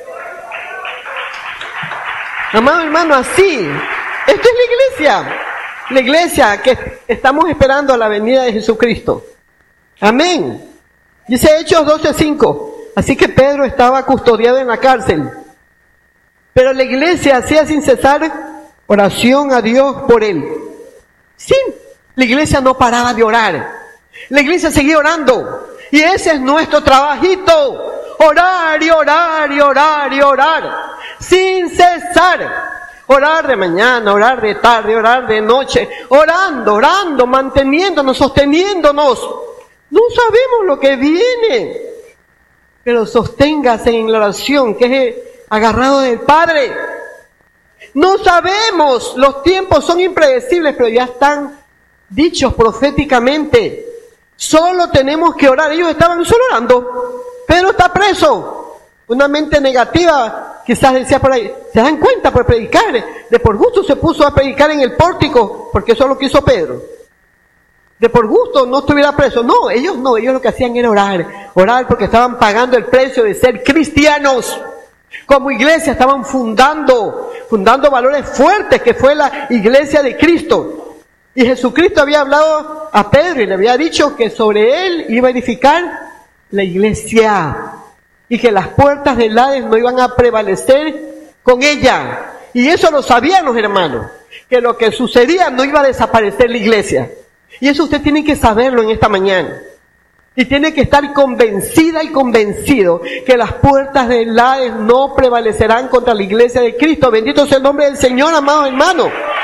Speaker 2: Amados hermanos, así, esto es la iglesia, la iglesia que estamos esperando a la venida de Jesucristo. Amén. Dice Hechos doce cinco, así que Pedro estaba custodiado en la cárcel. Pero la iglesia hacía sin cesar oración a Dios por él. Sí, la iglesia no paraba de orar. La iglesia seguía orando. Y ese es nuestro trabajito. Orar y orar y orar y orar. Sin cesar. Orar de mañana, orar de tarde, orar de noche. Orando, orando, manteniéndonos, sosteniéndonos. No sabemos lo que viene. Pero sosténgase en la oración, que es agarrado del Padre. No sabemos, los tiempos son impredecibles, pero ya están dichos proféticamente. Solo tenemos que orar. Ellos estaban solo orando. Pedro está preso. Una mente negativa quizás decía por ahí, ¿se dan cuenta? Por predicar, de por gusto se puso a predicar en el pórtico, porque eso es lo que hizo Pedro. De por gusto no estuviera preso. No, ellos no, ellos lo que hacían era orar. Orar porque estaban pagando el precio de ser cristianos. Como iglesia estaban fundando, fundando valores fuertes, que fue la iglesia de Cristo. Y Jesucristo había hablado a Pedro y le había dicho que sobre él iba a edificar la iglesia. Y que las puertas del Hades no iban a prevalecer con ella. Y eso lo sabían los hermanos. Que lo que sucedía no iba a desaparecer la iglesia. Y eso usted tiene que saberlo en esta mañana. Y tiene que estar convencida y convencido que las puertas del Hades no prevalecerán contra la iglesia de Cristo. Bendito sea el nombre del Señor, amados hermanos.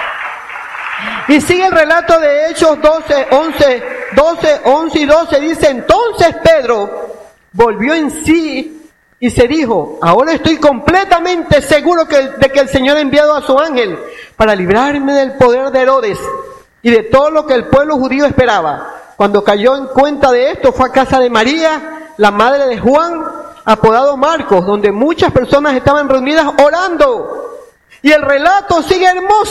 Speaker 2: Y sigue el relato de Hechos doce, once, doce, once y doce. Dice, entonces Pedro volvió en sí y se dijo, ahora estoy completamente seguro que, de que el Señor ha enviado a su ángel para librarme del poder de Herodes y de todo lo que el pueblo judío esperaba. Cuando cayó en cuenta de esto, fue a casa de María, la madre de Juan, apodado Marcos, donde muchas personas estaban reunidas orando. Y el relato sigue hermoso.